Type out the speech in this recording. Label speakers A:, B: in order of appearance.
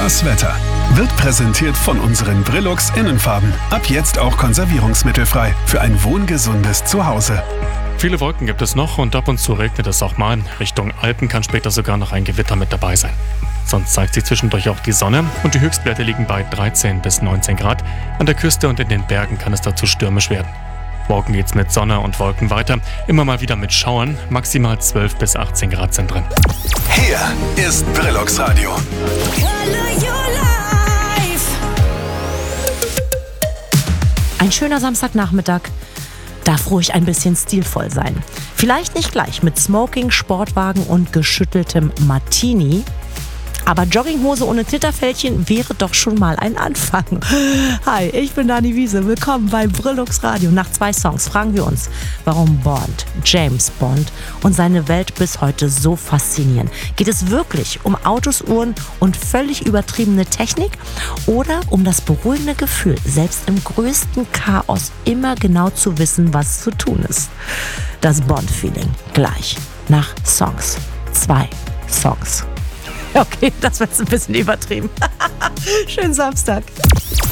A: Das Wetter wird präsentiert von unseren Brillux Innenfarben. Ab jetzt auch konservierungsmittelfrei für ein wohngesundes Zuhause.
B: Viele Wolken gibt es noch und ab und zu regnet es auch mal. Richtung Alpen kann später sogar noch ein Gewitter mit dabei sein. Sonst zeigt sich zwischendurch auch die Sonne und die Höchstwerte liegen bei 13 bis 19 Grad. An der Küste und in den Bergen kann es dazu stürmisch werden. Morgen geht's mit Sonne und Wolken weiter, immer mal wieder mit Schauern, maximal 12 bis 18 Grad sind drin.
A: Hier ist Brillux Radio.
C: Ein schöner Samstagnachmittag darf ruhig ein bisschen stilvoll sein. Vielleicht nicht gleich mit Smoking, Sportwagen und geschütteltem Martini. Aber Jogginghose ohne Titterfältchen wäre doch schon mal ein Anfang. Hi, ich bin Dani Wiese. Willkommen bei Brillux Radio. Nach 2 Songs fragen wir uns, warum Bond, James Bond und seine Welt bis heute so faszinieren. Geht es wirklich um Autos, Uhren und völlig übertriebene Technik? Oder um das beruhigende Gefühl, selbst im größten Chaos immer genau zu wissen, was zu tun ist? Das Bond-Feeling gleich nach Songs. 2 Songs. Okay, das war jetzt ein bisschen übertrieben. Schönen Samstag.